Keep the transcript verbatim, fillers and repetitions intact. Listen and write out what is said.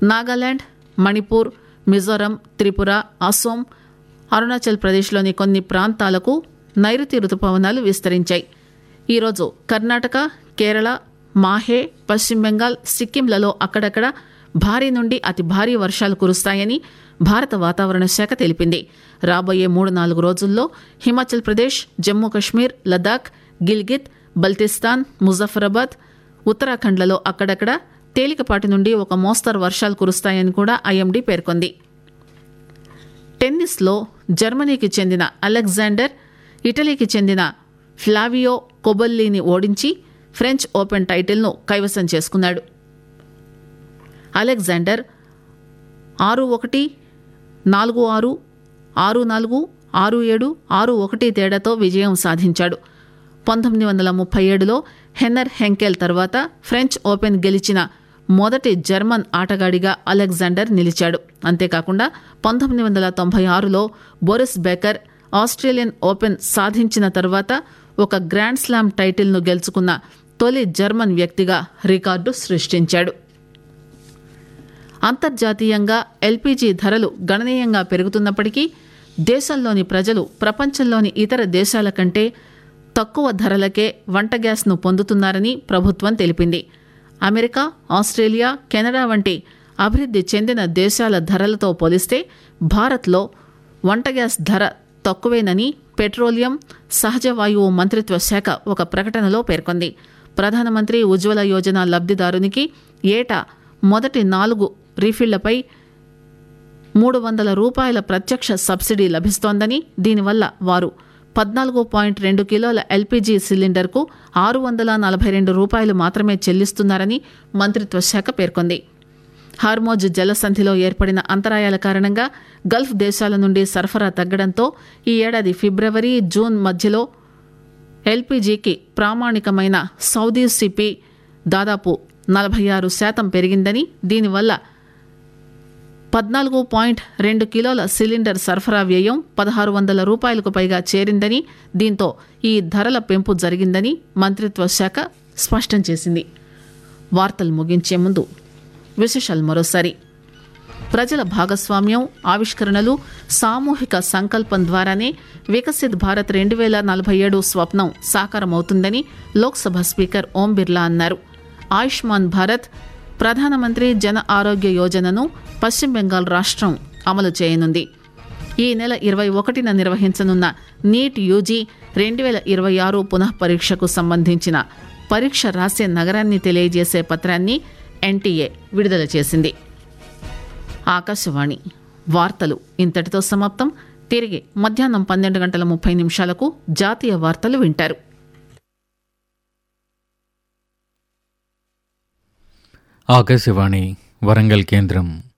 నాగాలాండ్, మణిపూర్, మిజోరం, త్రిపుర, అసోం, అరుణాచల్ ప్రదేశ్లోని కొన్ని ప్రాంతాలకు నైరుతి రుతుపవనాలు విస్తరించాయి. ఈరోజు కర్ణాటక, కేరళ, మాహే, పశ్చిమ బెంగాల్, సిక్కింలలో అక్కడక్కడ భారీ నుండి అతి భారీ వర్షాలు కురుస్తాయని భారత వాతావరణ శాఖ తెలిపింది. రాబోయే మూడు నాలుగు రోజుల్లో హిమాచల్ ప్రదేశ్, జమ్మూ కశ్మీర్, లదాఖ్, గిల్గిత్, బల్తిస్తాన్, ముజఫరాబాద్, ఉత్తరాఖండ్లలో అక్కడక్కడ తేలికపాటి నుండి ఒక మోస్తరు వర్షాలు కురుస్తాయని కూడా ఐఎండీ పేర్కొంది. టెన్నిస్లో జర్మనీకి చెందిన అలెగ్జాండర్ ఇటలీకి చెందిన ఫ్లావియో కొబెల్లీని ఓడించి ఫ్రెంచ్ ఓపెన్ టైటిల్ను కైవసం చేసుకున్నాడు. అలెగ్జాండర్ ఆరు ఒకటి, నాలుగు ఆరు, ఆరు నాలుగు, ఆరు ఏడు, ఆరు ఒకటి తేడాతో విజయం సాధించాడు. పంతొమ్మిది వందల ముప్పై ఏడులో హెన్నర్ హెంకెల్ తర్వాత ఫ్రెంచ్ ఓపెన్ గెలిచిన మొదటి జర్మన్ ఆటగాడిగా అలెగ్జాండర్ నిలిచాడు. అంతేకాకుండా పంతొమ్మిది వందల తొంభై ఆరులో బోరిస్ బేకర్ ఆస్ట్రేలియన్ ఓపెన్ సాధించిన తర్వాత ఒక గ్రాండ్ స్లామ్ టైటిల్ను గెలుచుకున్న తొలి జర్మన్ వ్యక్తిగా రికార్డు సృష్టించాడు. అంతర్జాతీయంగా ఎల్పీజీ ధరలు గణనీయంగా పెరుగుతున్నప్పటికీ దేశంలోని ప్రజలు ప్రపంచంలోని ఇతర దేశాల కంటే తక్కువ ధరలకే వంట గ్యాస్ను పొందుతున్నారని ప్రభుత్వం తెలిపింది. అమెరికా, ఆస్ట్రేలియా, కెనడా వంటి అభివృద్ధి చెందిన దేశాల ధరలతో పోలిస్తే భారత్లో వంట గ్యాస్ ధర తక్కువేనని పెట్రోలియం, సహజ వాయువు మంత్రిత్వ శాఖ ఒక ప్రకటనలో పేర్కొంది. ప్రధానమంత్రి ఉజ్వల యోజన లబ్ధిదారునికి ఏటా మొదటి నాలుగు రీఫిళ్లపై మూడు వందల రూపాయల ప్రత్యక్ష సబ్సిడీ లభిస్తోందని, దీనివల్ల వారు పద్నాలుగు పాయింట్ రెండు కిలోల ఎల్పీజీ సిలిండర్కు ఆరు వందల నలభై రెండు రూపాయలు మాత్రమే చెల్లిస్తున్నారని మంత్రిత్వ శాఖ పేర్కొంది. హార్మోజ్ జలసంధిలో ఏర్పడిన అంతరాయాల కారణంగా గల్ఫ్ దేశాల నుండి సరఫరా తగ్గడంతో ఈ ఏడాది ఫిబ్రవరి, జూన్ మధ్యలో ఎల్పీజీకి ప్రామాణికమైన సౌదీ సిపి దాదాపు నలభై ఆరు శాతం పెరిగిందని, దీనివల్ల పద్నాలుగు పాయింట్ రెండు కిలోల సిలిండర్ సరఫరా వ్యయం పదహారు వందల రూపాయలకు పైగా చేరిందని, దీంతో ఈ ధరల పెంపు జరిగిందని మంత్రిత్వ శాఖ స్పష్టం చేసింది. వార్తలు ముగించే ముందు విశేషాలు మరోసారి. ప్రజల భాగస్వామ్యం, ఆవిష్కరణలు, సామూహిక సంకల్పం ద్వారానే వికసిత్ భారత్ రెండు వేల నలభై ఏడు స్వప్నం సాకారమవుతుందని లోక్సభ స్పీకర్ ఓం బిర్లా అన్నారు. ఆయుష్మాన్ భారత్, ప్రధానమంత్రి జన ఆరోగ్య యోజనను పశ్చిమ బెంగాల్ రాష్ట్రం అమలు చేయనుంది. ఈ నెల ఇరవై ఒకటిన నిర్వహించనున్న నీట్ యూజీ రెండు వేల ఇరవై ఆరు పునః పరీక్షకు సంబంధించిన పరీక్ష రాసే నగరాన్ని తెలియజేసే పత్రాన్ని ఎన్టీఏ విడుదల చేసింది. ఆకాశవాణి వార్తలు ఇంతటితో సమాప్తం. తిరిగి మధ్యాహ్నం పన్నెండు గంటల ముప్పై నిమిషాలకు జాతీయ వార్తలు వింటారు. ఆకాశవాణి వరంగల్ కేంద్రం.